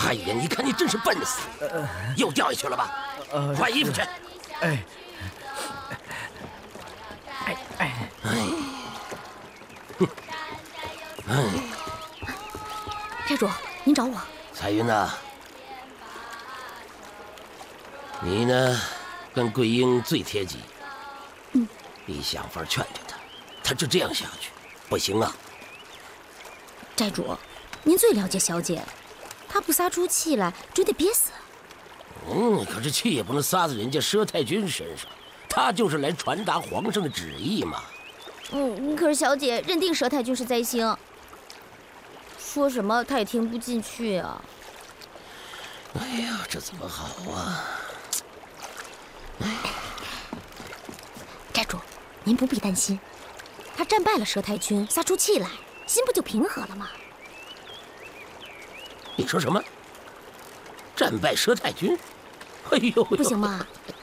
哎呀，你看你真是笨死，又掉下去了吧？换衣服去。 哎。 寨主，您找我。 彩云呐，你呢，跟桂英最贴近。你想法劝劝他，他就这样下去，不行啊。 寨主，您最了解小姐，她不撒出气来，准得憋死。 可是气也不能撒在人家佘太君身上，他就是来传达皇上的旨意嘛。 可是小姐认定佘太君是灾星，说什么她也听不进去啊。 哎呀，这怎么好啊？ 寨主，您不必担心，他战败了佘太君，撒出气来，心不就平和了吗？ 你说什么？战败佘太君？哎呦， 不行吗？